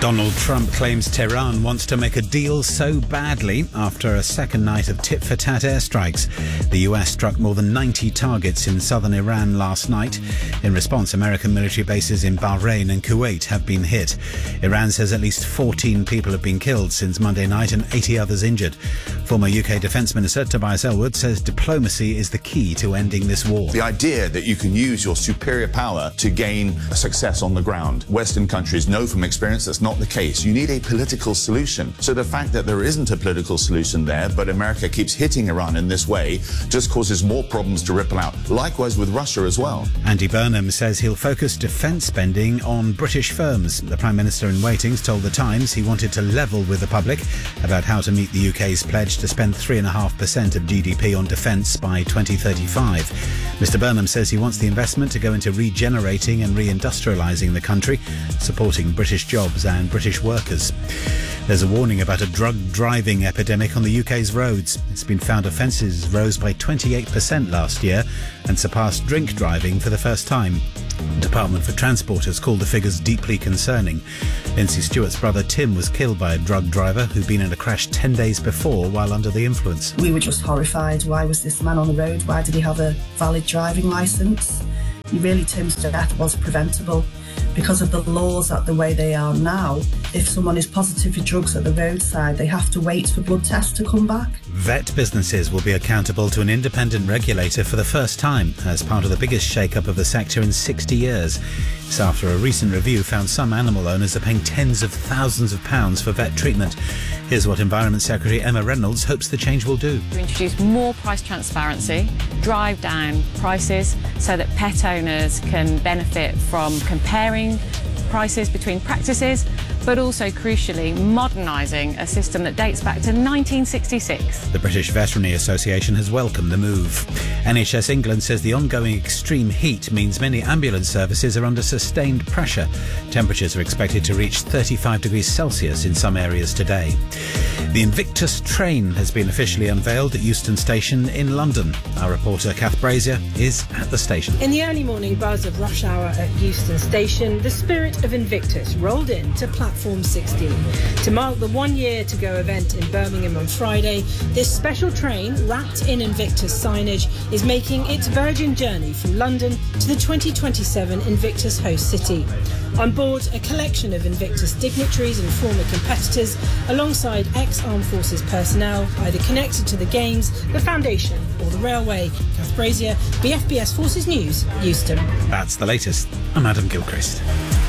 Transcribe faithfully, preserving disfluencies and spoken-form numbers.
Donald Trump claims Tehran wants to make a deal so badly after a second night of tit-for-tat airstrikes. The U S struck more than ninety targets in southern Iran last night. In response, American military bases in Bahrain and Kuwait have been hit. Iran says at least fourteen people have been killed since Monday night and eighty others injured. Former U K Defence Minister Tobias Ellwood says diplomacy is the key to ending this war. The idea that you can use your superior power to gain success on the ground. Western countries know from experience that's not the case. You need a political solution. So the fact that there isn't a political solution there, but America keeps hitting Iran in this way, just causes more problems to ripple out. Likewise with Russia as well. Andy Burnham says he'll focus defence spending on British firms. The Prime Minister in waiting's told The Times he wanted to level with the public about how to meet the U K's pledge to spend three point five percent of G D P on defence by twenty thirty-five. Mister Burnham says he wants the investment to go into regenerating and reindustrialising the country, supporting British jobs and British workers. There's a warning about a drug driving epidemic on the U K's roads. It's been found offences rose by twenty-eight percent last year and surpassed drink driving for the first time. The Department for Transport has called the figures deeply concerning. Lindsay Stewart's brother Tim was killed by a drug driver who'd been in a crash ten days before while under the influence. We were just horrified. Why was this man on the road? Why did he have a valid driving licence? Really, Tim's death was preventable. Because of the laws that the way they are now, if someone is positive for drugs at the roadside, they have to wait for blood tests to come back. Vet businesses will be accountable to an independent regulator for the first time as part of the biggest shake-up of the sector in sixty years. It's after a recent review found some animal owners are paying tens of thousands of pounds for vet treatment. Here's what Environment Secretary Emma Reynolds hopes the change will do. To introduce more price transparency, drive down prices so that pet owners can benefit from comparing prices between practices, but also, crucially, modernising a system that dates back to nineteen sixty-six. The British Veterinary Association has welcomed the move. N H S England says the ongoing extreme heat means many ambulance services are under sustained pressure. Temperatures are expected to reach thirty-five degrees Celsius in some areas today. The Invictus train has been officially unveiled at Euston Station in London. Our reporter Kath Brazier is at the station. In the early morning buzz of rush hour at Euston Station, the spirit of Invictus rolled in to platform sixteen. To mark the one year to go event in Birmingham on Friday, this special train, wrapped in Invictus signage, is making its Virgin journey from London to the twenty twenty-seven Invictus host city. On board, a collection of Invictus dignitaries and former competitors, alongside ex-Armed Forces personnel, either connected to the Games, the Foundation or the Railway. Kath Brazier, B F B S Forces News, Euston. That's the latest. I'm Adam Gilchrist.